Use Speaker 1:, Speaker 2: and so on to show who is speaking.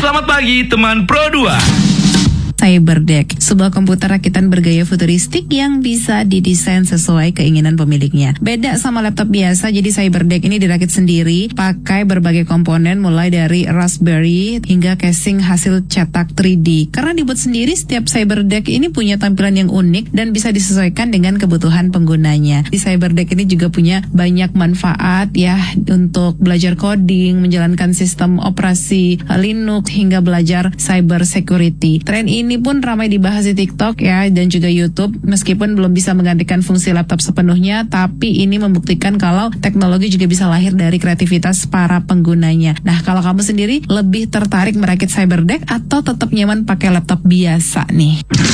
Speaker 1: Selamat pagi teman Pro 2.
Speaker 2: CyberDeck, sebuah komputer rakitan bergaya futuristik yang bisa didesain sesuai keinginan pemiliknya. Beda sama laptop biasa, jadi CyberDeck ini dirakit sendiri, pakai berbagai komponen mulai dari Raspberry hingga casing hasil cetak 3D. Karena dibuat sendiri, setiap CyberDeck ini punya tampilan yang unik dan bisa disesuaikan dengan kebutuhan penggunanya. Di CyberDeck ini juga punya banyak manfaat ya untuk belajar coding, menjalankan sistem operasi Linux hingga belajar cyber security. Tren ini pun ramai dibahas di TikTok ya dan juga YouTube. Meskipun belum bisa menggantikan fungsi laptop sepenuhnya, tapi ini membuktikan kalau teknologi juga bisa lahir dari kreativitas para penggunanya. Nah, kalau kamu sendiri lebih tertarik merakit CyberDeck atau tetap nyaman pakai laptop biasa nih?